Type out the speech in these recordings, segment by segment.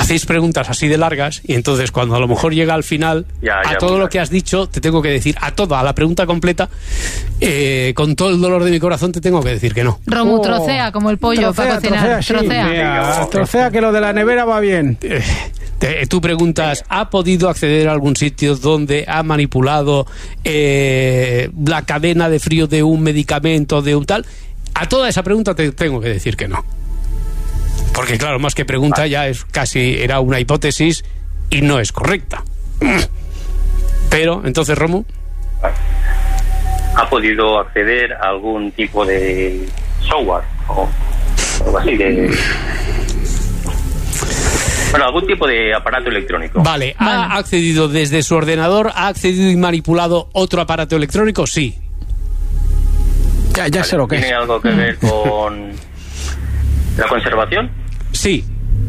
hacéis preguntas así de largas y entonces cuando a lo mejor llega al final, a todo lo que has dicho te tengo que decir, a la pregunta completa, con todo el dolor de mi corazón te tengo que decir que no. Romu, trocea como el pollo para cocinar. Trocea que lo de la nevera va bien. Tú preguntas, ¿ha podido acceder a algún sitio donde ha manipulado la cadena de frío de un medicamento, de un tal? A toda esa pregunta te tengo que decir que no. Porque claro, más que pregunta ya es casi era una hipótesis y no es correcta. Pero, entonces, Romu, ¿ha podido acceder a algún tipo de software o algo así bueno, algún tipo de aparato electrónico? Vale, ¿ha accedido desde su ordenador? ¿Ha accedido y manipulado otro aparato electrónico? Sí. Ya sé lo que ¿Tiene algo que ver con la conservación? Sí.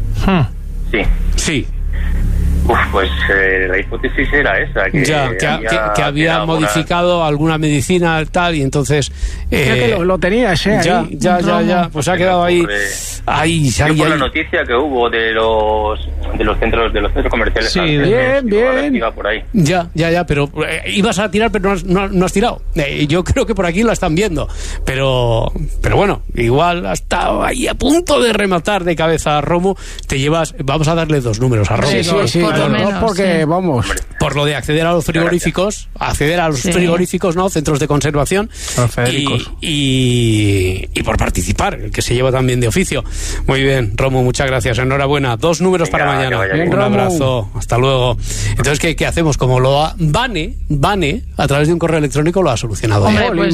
Sí. Pues la hipótesis era esa, que había modificado alguna medicina tal y entonces que lo tenías ya pues ha quedado ahí por la noticia que hubo de los centros comerciales. Sí, bien por ahí. Ya, pero ibas a tirar pero no has tirado. Yo creo que por aquí la están viendo, pero bueno, igual ha estado ahí a punto de rematar de cabeza a Romu. Vamos a darle 2 números a Romu. Sí. Porque vamos, por lo de acceder a los frigoríficos, no, centros de conservación y por participar, el que se lleva también de oficio. Muy bien, Romu, muchas gracias, enhorabuena. 2 números para mañana. Un abrazo, hasta luego. Entonces, ¿qué hacemos? Como lo Vane a través de un correo electrónico lo ha solucionado. Hombre, pues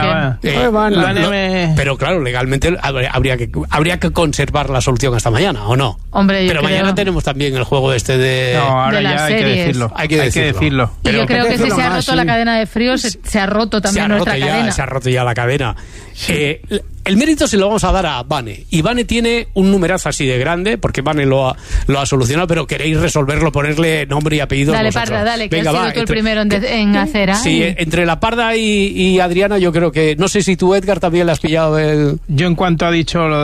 pero claro, legalmente habría que conservar la solución hasta mañana, ¿o no? Hombre, pero mañana tenemos también el juego de no, ahora ya hay que decirlo. Y yo creo que si se ha roto la cadena de frío, se ha roto también nuestra cadena. Se ha roto ya la cadena. Sí. El mérito se lo vamos a dar a Vane. Y Vane tiene un numerazo así de grande, porque Vane lo ha solucionado, pero queréis resolverlo, ponerle nombre y apellido. Dale, Parda, dale, que has sido tú el primero en hacer. Sí, entre la Parda y Adriana, yo creo que... No sé si tú, Edgar, también le has pillado el... Yo, en cuanto ha dicho lo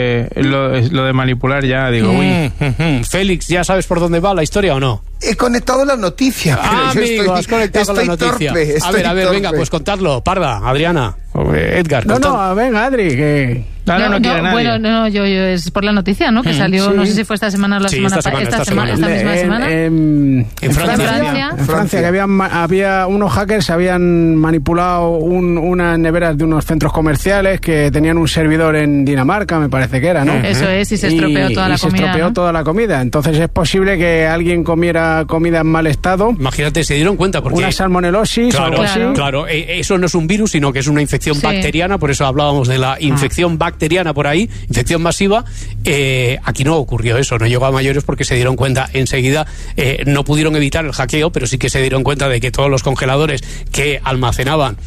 de manipular, ya digo, uy. Félix, ¿ya sabes por dónde va la historia o no? He conectado la noticia. Amigo, has conectado la noticia. A ver, venga, pues contadlo. Parda, Adriana, Edgar. Venga, Adri, que... Claro, no quiere nadie. Bueno, yo es por la noticia, ¿no? Que salió, no sé si fue esta semana o la semana pasada. Esta misma semana. En Francia, que había unos hackers habían manipulado unas neveras de unos centros comerciales que tenían un servidor en Dinamarca, me parece que era, ¿no? Eso es, y se estropeó toda la comida. Se estropeó toda la comida. Entonces es posible que alguien comiera comida en mal estado. Imagínate, se dieron cuenta porque... Una salmonelosis o algo así. Claro, eso no es un virus, sino que es una infección bacteriana, por eso hablábamos de la infección bacteriana por ahí, infección masiva. Aquí no ocurrió eso, no llegó a mayores porque se dieron cuenta enseguida. No pudieron evitar el hackeo, pero sí que se dieron cuenta de que todos los congeladores que almacenaban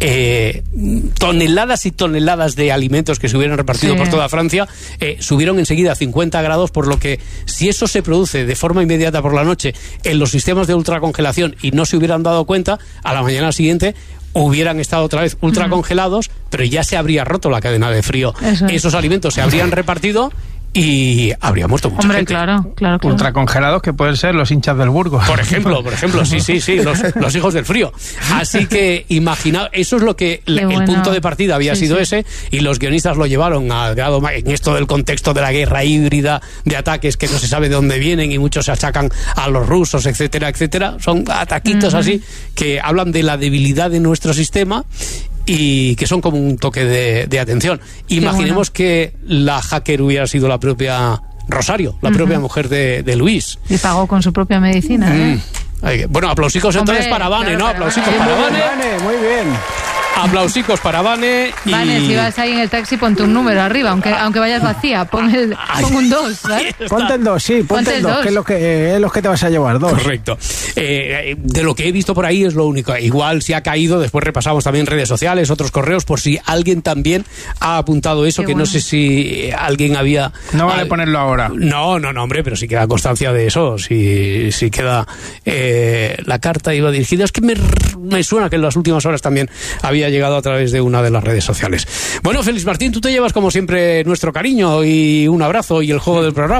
toneladas y toneladas de alimentos que se hubieran repartido por toda Francia, subieron enseguida a 50 grados, por lo que si eso se produce de forma inmediata por la noche en los sistemas de ultracongelación y no se hubieran dado cuenta, a la mañana siguiente hubieran estado otra vez ultracongelados, pero ya se habría roto la cadena de frío. Esos alimentos se habrían repartido y habría muerto mucha gente. Claro. Ultracongelados que pueden ser los hinchas del Burgos. Por ejemplo, sí, los hijos del frío. Así que imagina, eso es lo que el punto de partida había sido ese, y los guionistas lo llevaron al grado en esto del contexto de la guerra híbrida, de ataques que no se sabe de dónde vienen y muchos se achacan a los rusos, etcétera. Son ataquitos así que hablan de la debilidad de nuestro sistema y que son como un toque de atención. Imaginemos que la hacker hubiera sido la propia Rosario, la propia mujer de Luis. Y pagó con su propia medicina. Bueno, aplausicos entonces para Vane, ¿no? Aplausicos para Vane. Muy bien. Aplausicos para Vane. Vane, si vas ahí en el taxi, ponte un número arriba, aunque vayas vacía, pon un 2, ¿sabes? Ponte el 2, sí, ponte el 2, que es lo que te vas a llevar, 2. Correcto. De lo que he visto por ahí es lo único. Igual si ha caído, después repasamos también redes sociales, otros correos, por si alguien también ha apuntado eso, no sé si alguien había... No vale ponerlo ahora. No, hombre, pero sí queda constancia de eso, si queda... la carta iba dirigida. Es que me suena que en las últimas horas también había llegado a través de una de las redes sociales. Bueno, Félix Martín, tú te llevas como siempre nuestro cariño y un abrazo y el juego del programa.